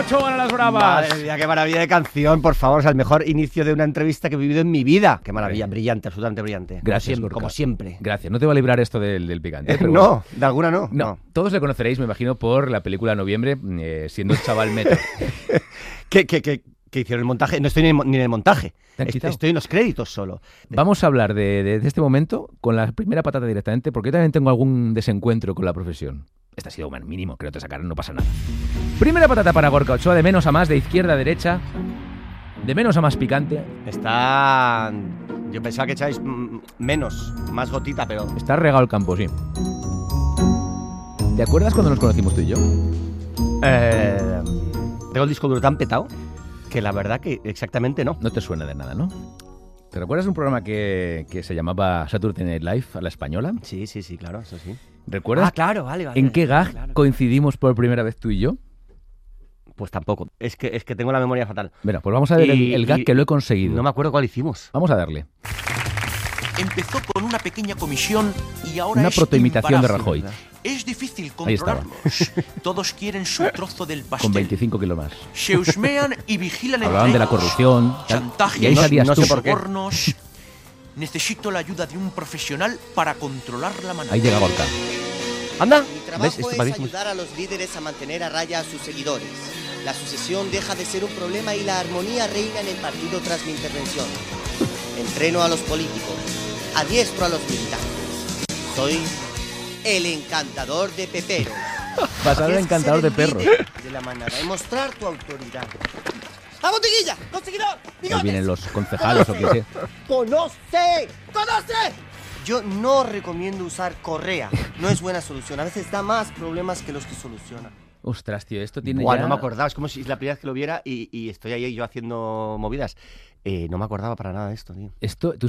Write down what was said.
Ochoa en las bravas. Madre mía, qué maravilla de canción, por favor. Es el mejor inicio de una entrevista que he vivido en mi vida. Qué maravilla, brillante, absolutamente brillante. Gracias, como siempre. Gracias. No te va a librar esto del picante. Pero No, bueno. de alguna no. No, todos le conoceréis, me imagino, por la película Noviembre, siendo el chaval meta. Que hicieron el montaje. No estoy ni en el montaje. ¿Te han quitado? Estoy en los créditos solo. Vamos a hablar de este momento con la primera patata directamente, porque yo también tengo algún desencuentro con la profesión. Este ha sido un mínimo, que no te sacaron, no pasa nada. Primera patata para Gorka Ochoa, de menos a más, de izquierda a derecha, de menos a más picante. Está... Yo pensaba que echáis menos, más gotita, pero... Está regado el campo, sí. ¿Te acuerdas cuando nos conocimos tú y yo? Tengo el disco duro tan petado que la verdad que exactamente no. No te suena de nada, ¿no? ¿Te recuerdas un programa que se llamaba Saturday Night Live a la española? Sí, claro, eso sí. ¿Recuerdas? Ah, claro, vale. ¿En qué gag claro. coincidimos por primera vez tú y yo? Pues tampoco. Es que tengo la memoria fatal. Bueno, pues vamos a ver el gag que lo he conseguido. No me acuerdo cuál hicimos. Vamos a darle. Empezó con una pequeña comisión y ahora Una es protoimitación de imparable. Rajoy. Es difícil Ahí estaba. controlarlos. Todos quieren su trozo del pastel. Con 25 kilos más. Se husmean y vigilan Hablaban de la entre ellos. corrupción. Chantajes, Y ahí salías no tú. sé por qué. sobornos. Necesito la ayuda de un profesional para controlar la manada. Ahí llega Gorka. ¡Anda! Mi trabajo ¿Ves? Esto es para mí ayudar a los líderes a mantener a raya a sus seguidores. La sucesión deja de ser un problema y la armonía reina en el partido tras mi intervención. Entreno a los políticos, adiestro a los militantes. Soy el encantador de peperos. Pasar el Tienes que encantador ser de el perros. líder de la manada y mostrar tu autoridad. ¡A botiguilla! ¡Conseguidor! Ahí ¡Bigotes! vienen los concejales o qué sé. ¡Conoce! Yo no recomiendo usar correa. No es buena solución. A veces da más problemas que los que soluciona. Ostras, tío, esto tiene Bueno, ya... no me acordaba. Es como si es la primera vez que lo viera y estoy ahí yo haciendo movidas. No me acordaba para nada de esto, tío. Esto,